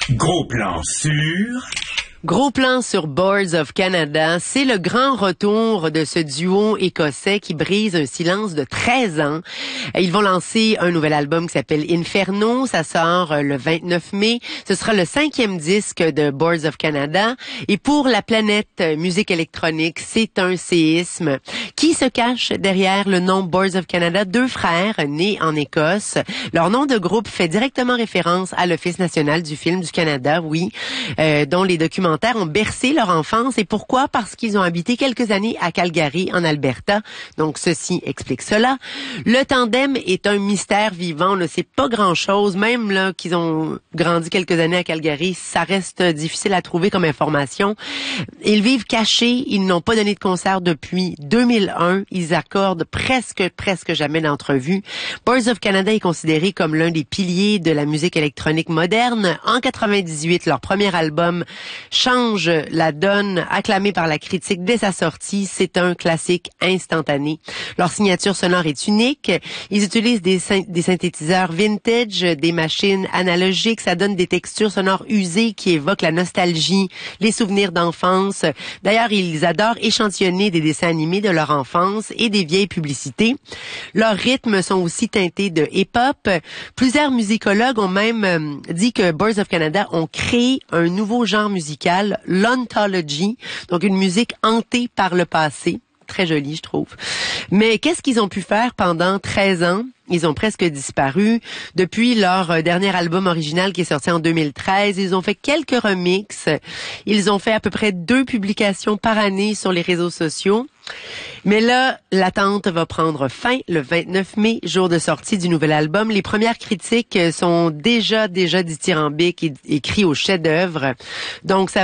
Gros plan sur... Gros plan sur Boards of Canada, c'est le grand retour de ce duo écossais qui brise un silence de 13 ans. Ils vont lancer un nouvel album qui s'appelle Inferno, ça sort le 29 mai. Ce sera le 5e disque de Boards of Canada. Et pour la planète musique électronique, c'est un séisme. Qui se cache derrière le nom Boards of Canada? Deux frères nés en Écosse. Leur nom de groupe fait directement référence à l'Office national du film du Canada, oui, dont les documentaires ont bercé leur enfance. Et pourquoi? Parce qu'ils ont habité quelques années à Calgary, en Alberta. Donc, ceci explique cela. Le tandem est un mystère vivant. On ne sait pas grand-chose. Même là qu'ils ont grandi quelques années à Calgary, ça reste difficile à trouver comme information. Ils vivent cachés. Ils n'ont pas donné de concert depuis 2001. Ils accordent presque jamais d'entrevue. Boards of Canada est considéré comme l'un des piliers de la musique électronique moderne. En 98, leur premier album change la donne, acclamé par la critique dès sa sortie. C'est un classique instantané. Leur signature sonore est unique. Ils utilisent des synthétiseurs vintage, des machines analogiques. Ça donne des textures sonores usées qui évoquent la nostalgie, les souvenirs d'enfance. D'ailleurs, ils adorent échantillonner des dessins animés de leur enfance et des vieilles publicités. Leurs rythmes sont aussi teintés de hip-hop. Plusieurs musicologues ont même dit que Boards of Canada ont créé un nouveau genre musical, l'ontology, donc une musique hantée par le passé. Très joli, je trouve. Mais qu'est-ce qu'ils ont pu faire pendant 13 ans? Ils ont presque disparu. Depuis leur dernier album original qui est sorti en 2013, ils ont fait quelques remixes. Ils ont fait à peu près 2 publications par année sur les réseaux sociaux. Mais là, l'attente va prendre fin le 29 mai, jour de sortie du nouvel album. Les premières critiques sont déjà dithyrambiques et écrites au chef-d'œuvre. Donc, ça